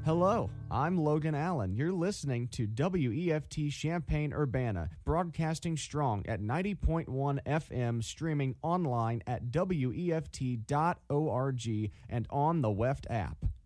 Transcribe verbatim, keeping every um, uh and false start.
Hello, I'm Logan Allen. You're listening to W E F T Champaign-Urbana, broadcasting strong at ninety point one F M, streaming online at W E F T dot org and on the W E F T app.